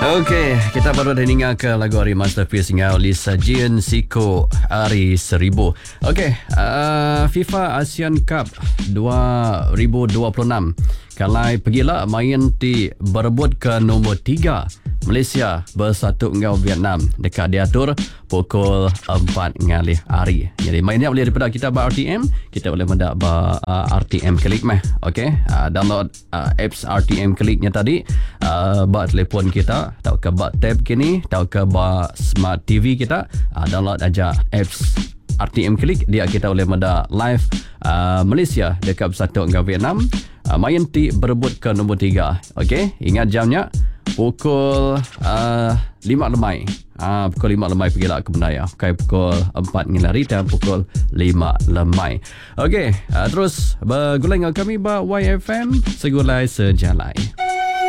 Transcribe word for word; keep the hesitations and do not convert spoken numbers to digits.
Okey, kita baru dah dengar ke lagu Ari Masterpiece dengan Lisa Jin Siko Ari Seribu. Okey, uh, FIFA Asian Cup dua ribu dua puluh enam. Kalai pergilah main ti berebut ke nombor tiga. Malaysia bersatu dengan Vietnam dekat diatur pukul empat ngalih hari. Jadi mainnya boleh daripada kita bar R T M, kita boleh mendak bar uh, R T M Klik meh. Okey, uh, download uh, apps R T M Kliknya tadi uh, bar telefon kita, atau ke bar tab kini, atau ke bar smart T V kita, uh, download aja apps R T M Klik, dia kita boleh mendak live uh, Malaysia dekat bersatu dengan Vietnam. Uh, main ti berebut ke nombor tiga. Okey, ingat jamnya pukul uh, lima lemai. Ah, pukul lima lemai pergilah ke Bendaya. Okay, pukul empat nginari dan pukul lima lemai. Okey, uh, terus bergulai dengan kami ba Y F M segulai sejalai.